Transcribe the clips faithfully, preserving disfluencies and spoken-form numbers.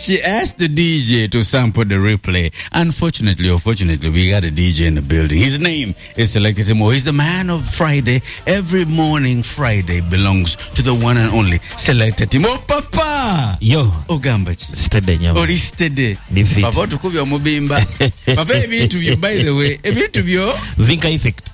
she asked the D J to sample the replay. Unfortunately or fortunately, we got a D J in the building. His name is Selector Timo. He's the man of Friday. Every morning Friday belongs to the one and only Selector Timo. Papa! Yo. Ogambachi. Steady nyama. Oli steady. Defeat. Papa tukubya omubimba. Papa ebintu byo, by the way. Ebintu byo. Vinka effect.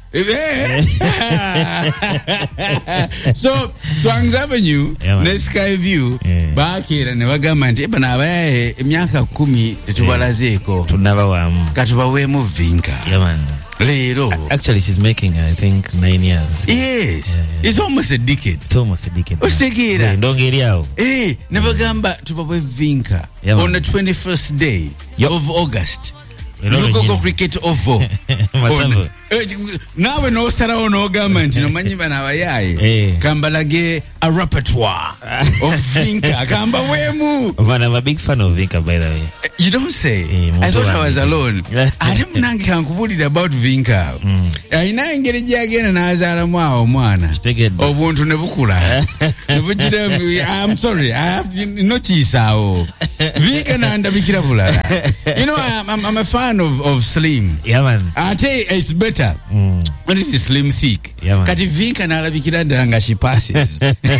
So Swang's Avenue, yeah, ne Sky View, yeah, baakira ne bagamba nti bana abaye emyaka kumi tetubalazeeko, yeah, tunabawamu katubawemu Vinka. Yeah man. Lero. Actually she's making I think nine years. Yes. Yeah, yeah. It's almost a decade. It's almost a decade. Ostegira. Ndongeri yao. Eh, ne bagamba tubawe Vinka, yeah, on the twenty-first day, yep, of August. Lugogo cricket ovo. Masambo. Nawe no sara ono government no manyi bana abayaye. Kambalage a repertoire of Vinka. Kamba wemu. Van, I'm a big fan of Vinka, by the way. You don't say. Eh, I thought I was alone. I didn't nangi kankubulira about Vinka. Ina engeri jagena na azala mwao mwana. Obuntu ne bukula. I'm sorry. I have no chisao. Vinka na ndabikira bulala. You know, I'm, I'm, I'm a fan of, of Slim. Yeah, man. I tell you, it's better mm. when it is Slim thick. Yeah, man. Kati Vinka na alabikira ndanga she passes.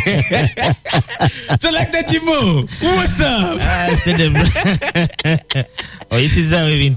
So like that, Timo. What's up? Ah, stay there, bro. Oh, this is how we